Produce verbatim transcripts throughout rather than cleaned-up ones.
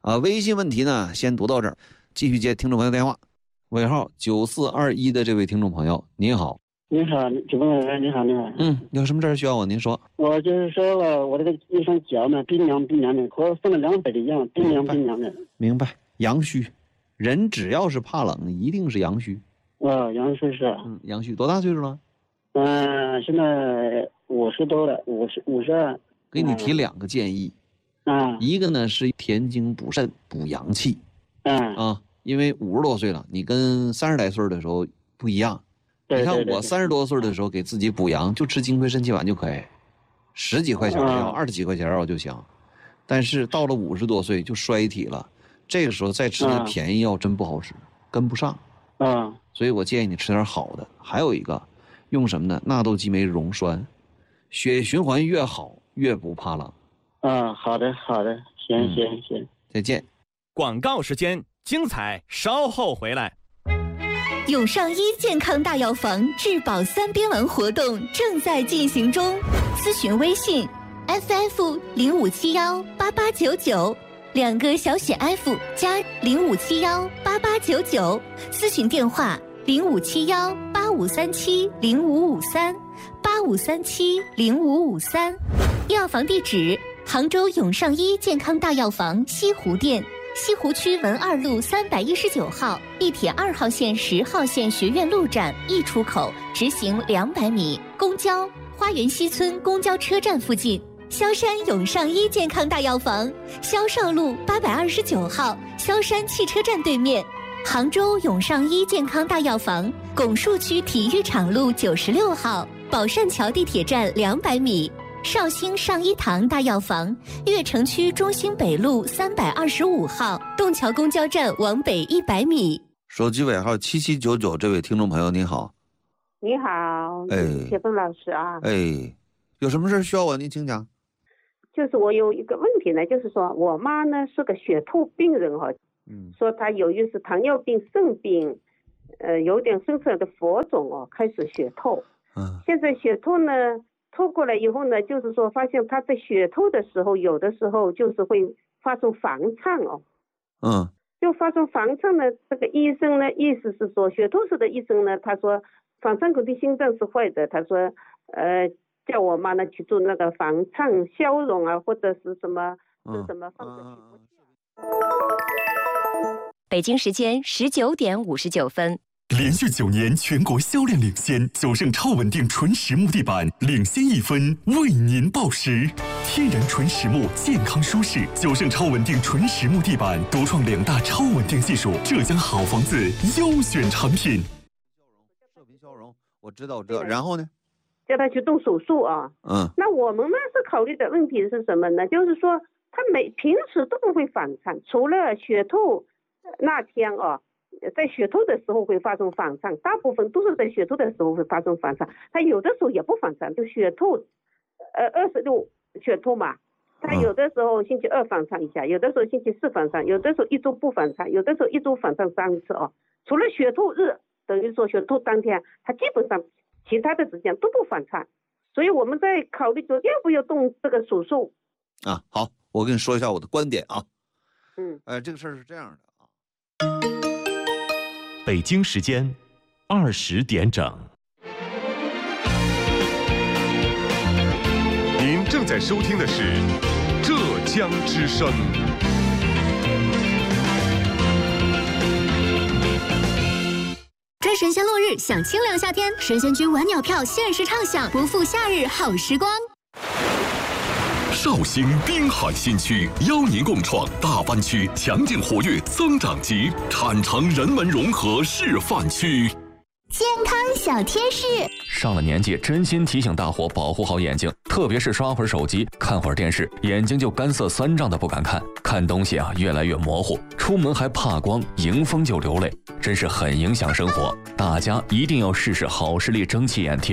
啊，微信问题呢先读到这儿，继续接听众朋友电话。尾号九四二一的这位听众朋友，您好。 你好，主播人，你好，你好。 嗯，有什么事需要我？您说。 我就是说了，我这个一双脚呢，冰凉冰凉的，和分了两百的一样，冰凉冰凉的。 明白，阳虚。人只要是怕冷，一定是阳虚。 哦，阳虚是。 嗯，阳虚，多大岁数了？ 嗯、呃，现在五十多了，五十五十二。 给你提两个建议。 啊、嗯。 一个呢是填精补肾补阳气。 嗯。 啊，因为五十多岁了，你跟三十来岁的时候不一样。 对对对对， 你看我三十多岁的时候给自己补阳，就吃金匮肾气丸就可以，十几块钱的药，二十几块钱药就行。但是到了五十多岁就衰体了，这个时候再吃那便宜药真不好使，跟不上。 嗯， 所以我建议你吃点好的。还有一个，用什么呢？纳豆激酶溶栓，血液循环越好，越不怕冷。 嗯，好的好的，行、嗯、行行， 再见。 广告时间，精彩稍后回来。 永尚医健康大药房质保三边丸活动正在进行中，咨询微信 F F 零五七幺八八九九，两个小写 F 加零五七幺八八九九，咨询电话零五七幺八五三七零五五三八五三七零五五三，药房地址杭州永尚医健康大药房西湖店。西湖区文二路三百一十九号，地铁二号线十号线学院路站 E 出口，直行两百米。公交花园西村公交车站附近。萧山永尚医健康大药房，萧少路八百二十九号，萧山汽车站对面。杭州永尚医健康大药房，拱墅区体育场路九十六号，宝善桥地铁站两百米。绍兴上医堂大药房，悦城区中心北路三百二十五号，洞桥公交站往北一百米。 手机尾号七七九九，这位听众朋友您好。 你好， 哎， 铁峰老师啊。 哎，有什么事需要我？您请讲。 就是我有一个问题呢，就是说我妈呢是个血透病人哈，嗯，说她由于是糖尿病、肾病，呃，有点深色的浮肿哦，开始血透。嗯，现在血透呢。透过来以后呢，就是说发现他在血透的时候，有的时候就是会发生房颤哦。 嗯。 就发生房颤呢，这个医生呢，意思是说血透时的医生呢，他说房颤口的心脏是坏的，他说呃叫我妈呢去做那个房颤消融啊，或者是什么是什么放着。 北京时间十九点五十九分。 连续九年全国销量领先，九盛超稳定纯实木地板领先一分，为您报时。天然纯实木，健康舒适。九盛超稳定纯实木地板独创两大超稳定技术，浙江好房子优选产品。 射频消融，我知道，我知道。然后呢？ 叫他去动手术啊。嗯。那我们呢是考虑的问题是什么呢？就是说他每平时都不会反颤，除了血透那天啊。在血透的时候会发生反颤，大部分都是在血透的时候会发生反颤，他有的时候也不反颤，就血透，呃，二十六血透嘛，他有的时候星期二反颤一下，有的时候星期四反颤，有的时候一周不反颤，有的时候一周反颤三次哦。除了血透日，等于说血透当天，他基本上其他的时间都不反颤，所以我们在考虑说要不要动这个手术。 啊，好，我跟你说一下我的观点啊。 嗯， 呃，这个事儿是这样的啊。 北京时间二十点整。 您正在收听的是浙江之声。 追神仙落日，享清凉夏天，神仙居晚鸟票限时畅享，不负夏日好时光。 绍兴滨海新区邀您共创大湾区强劲活跃增长极产城人文融合示范区。 健康小贴士： 上了年纪，真心提醒大伙保护好眼睛，特别是刷会儿手机、看会儿电视，眼睛就干涩酸胀的不敢看，看东西啊越来越模糊，出门还怕光，迎风就流泪，真是很影响生活。大家一定要试试好视力蒸汽眼贴，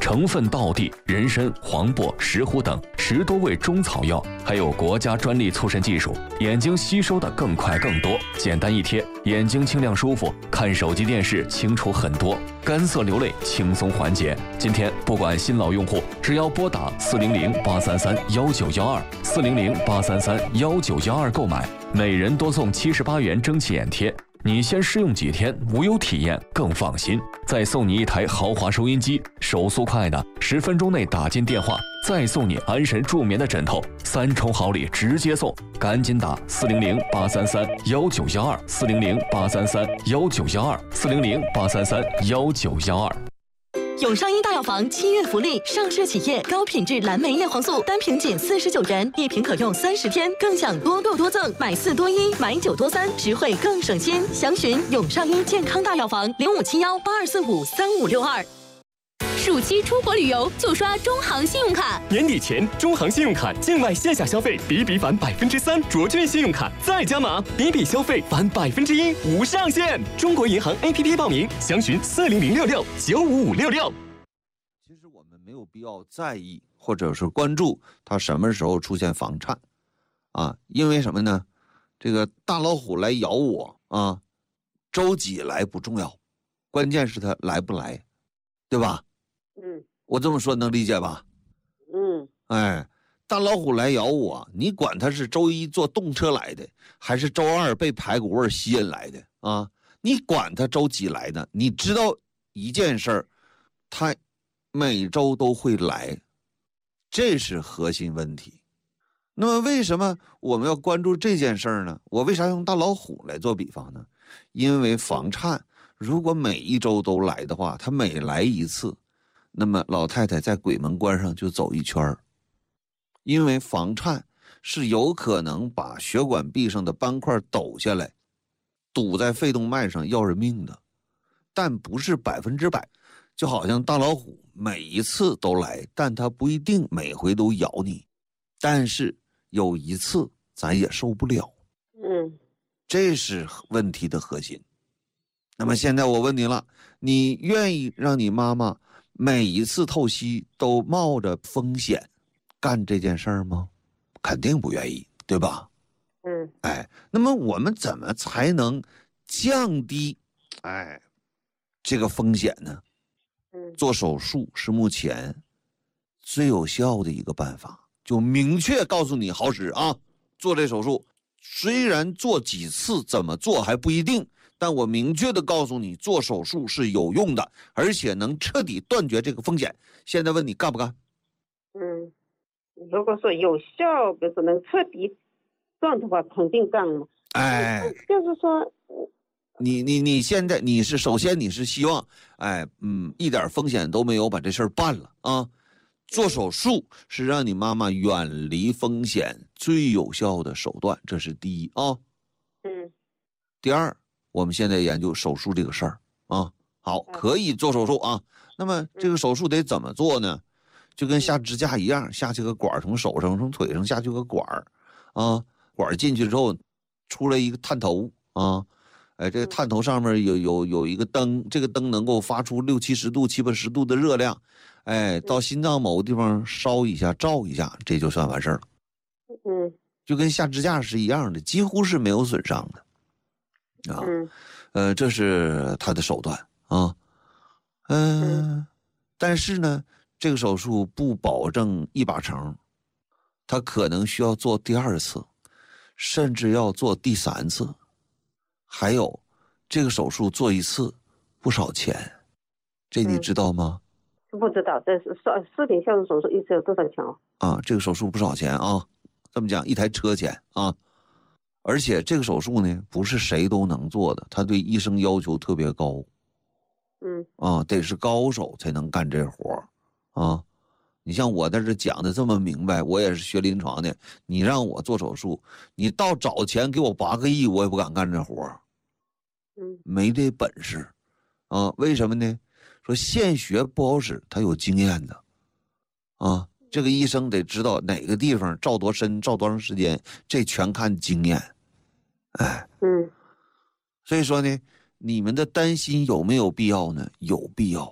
成分道地、人参、黄柏、石斛等十多味中草药，还有国家专利促渗技术，眼睛吸收的更快更多，简单一贴，眼睛清亮舒服，看手机电视清楚很多，干涩流泪轻松缓解。今天不管新老用户，只要拨打四零零八三三幺九幺二四零零八三三幺九幺二购买，每人多送七十八元蒸汽眼贴。你先试用几天，无忧体验更放心，再送你一台豪华收音机，手速快的，十分钟内打进电话，再送你安神助眠的枕头，三重好礼直接送，赶紧打四零零八三三幺九幺二四零零八三三幺九幺二四零零八三三幺九幺二。 永上医大药房七月福利，上市企业高品质蓝莓叶黄素单瓶仅四十九元，一瓶可用三十天，更享多购多赠，买四多一，买九多三，实惠更省心。详询永上医健康大药房零五七幺八二四五三五六二。 暑期出国旅游就刷中行信用卡， 年底前中行信用卡境外线下消费比比返百分之三，卓券信用卡再加码，比比消费返百分之一，无上限。中国银行 A P P 报名，详询四零零六六九五五六六。 其实我们没有必要在意或者是关注它什么时候出现房颤啊，因为什么呢？这个大老虎来咬我啊，周几来不重要，关键是它来不来，对吧？ 嗯， 我这么说能理解吧？ 嗯， 哎，大老虎来咬我，你管它是周一坐动车来的，还是周二被排骨味吸引来的啊？你管它周几来的？你知道一件事儿，它每周都会来，这是核心问题。那么为什么我们要关注这件事儿呢？我为啥用大老虎来做比方呢？因为房颤如果每一周都来的话，它每来一次，那么老太太在鬼门关上就走一圈儿。因为房颤是有可能把血管壁上的斑块抖下来，堵在肺动脉上要人命的，但不是百分之百。就好像大老虎每一次都来，但它不一定每回都咬你，但是有一次咱也受不了。 嗯， 这是问题的核心。那么现在我问你了，你愿意让你妈妈每一次透析都冒着风险干这件事儿吗？肯定不愿意，对吧？ 嗯， 哎，那么我们怎么才能降低哎这个风险呢？做手术是目前最有效的一个办法，就明确告诉你好使啊，做这手术虽然做几次怎么做还不一定，但我明确的告诉你做手术是有用的，而且能彻底断绝这个风险。现在问你干不干？ 嗯，如果说有效，比如说能彻底断的话，肯定干了。 哎， 就是说你你你现在你是首先你是希望哎嗯一点风险都没有把这事儿办了啊，做手术是让你妈妈远离风险最有效的手段，这是第一啊。 嗯。 第二，我们现在研究手术这个事儿啊，好，可以做手术啊。那么这个手术得怎么做呢？就跟下支架一样，下去个管，从手上从腿上下去个管儿啊，管进去之后出来一个探头啊。哎，这个探头上面有有有一个灯，这个灯能够发出六七十度、七八十度的热量，哎，到心脏某个地方烧一下、照一下，这就算完事儿了。 嗯， 就跟下支架是一样的，几乎是没有损伤的。啊， 嗯， 呃，这是他的手段啊，嗯、呃嗯，但是呢，这个手术不保证一把成，他可能需要做第二次，甚至要做第三次。还有，这个手术做一次不少钱，这你知道吗？ 嗯、不知道，这是四点消毒手术一次有多少钱哦？ 啊，这个手术不少钱啊，这么讲一台车钱啊，而且这个手术呢不是谁都能做的，他对医生要求特别高。 嗯， 啊，得是高手才能干这活啊。你像我在这讲的这么明白，我也是学临床的，你让我做手术，你到找钱给我八个亿，我也不敢干这活。 嗯， 没这本事啊？为什么呢？说现学不好使，他有经验的啊。这个医生得知道哪个地方照多深，照多长时间，这全看经验。哎， 嗯， 所以说呢，你们的担心有没有必要呢？有必要。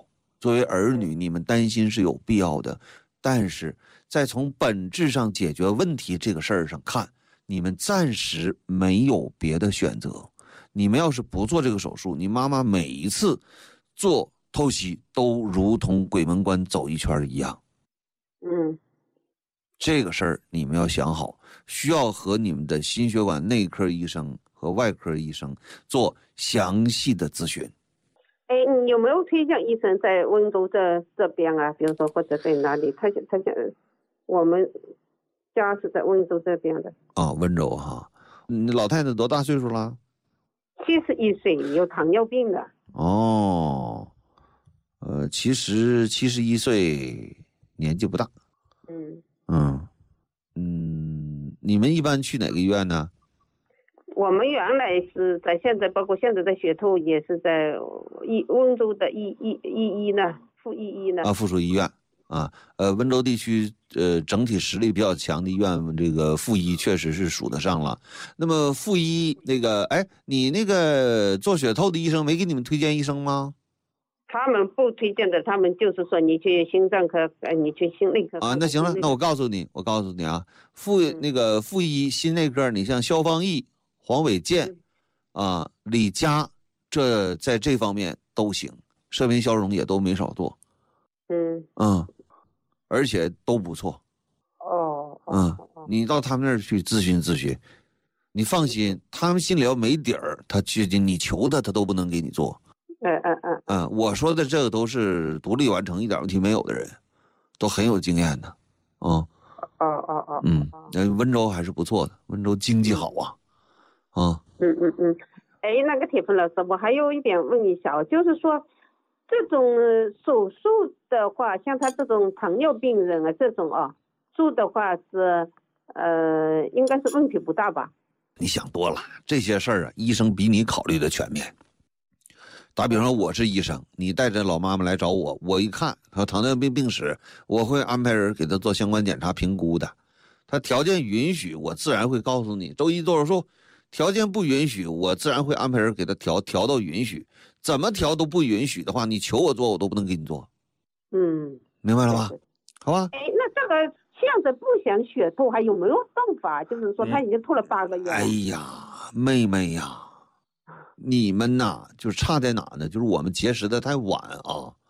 作为儿女，你们担心是有必要的，但是在从本质上解决问题这个事儿上看，你们暂时没有别的选择。你们要是不做这个手术，你妈妈每一次做透析都如同鬼门关走一圈一样。 嗯， 这个事儿你们要想好，需要和你们的心血管内科医生和外科医生做详细的咨询。 哎，你有没有推荐医生在温州这这边啊？比如说或者在哪里？他他想，我们家是在温州这边的。 啊，温州哈，你老太太多大岁数了？ 七十一岁，有糖尿病的。 哦，呃，其实七十一岁年纪不大。 嗯嗯嗯，你们一般去哪个医院呢？ 我们原来是在现在，包括现在在学透，也是在一温州的一一一医呢，附一医呢。 啊，附属医院啊，呃，温州地区呃整体实力比较强的医院，这个附医确实是数得上了。那么附医那个，哎，你那个做血透的医生没给你们推荐医生吗？ 他们不推荐的，他们就是说你去心脏科，呃，你去心内科。 啊，那行了，那我告诉你，我告诉你啊，附那个附医心内科，你像肖方毅、黄伟健，啊，李佳，这在这方面都行，射频消融也都没少做。 嗯嗯，而且都不错。 哦。 嗯，你到他们那儿去咨询咨询，你放心，他们心里要没底儿，他去你求他，他都不能给你做。 嗯嗯嗯。 嗯，我说的这个都是独立完成，一点问题没有的人，都很有经验的。嗯。 哦哦哦。 嗯，那温州还是不错的，温州经济好啊。啊。 嗯嗯嗯。哎，那个铁坤老师，我还有一点问一下，就是说，这种手术的话，像他这种糖尿病人啊，这种啊，做的话是，呃，应该是问题不大吧？ 你想多了，这些事儿啊，医生比你考虑的全面。打比方说，我是医生，你带着老妈妈来找我，我一看她糖尿病病史，我会安排人给她做相关检查评估的。她条件允许，我自然会告诉你周一做手术；条件不允许，我自然会安排人给她调调到允许。怎么调都不允许的话，你求我做，我都不能给你做。 嗯， 明白了吧？好吧。 哎，那这个现在不想血透，还有没有办法？就是说他已经透了八个月了。 哎呀，妹妹呀。你们呐，就是差在哪呢？就是我们结识的太晚啊，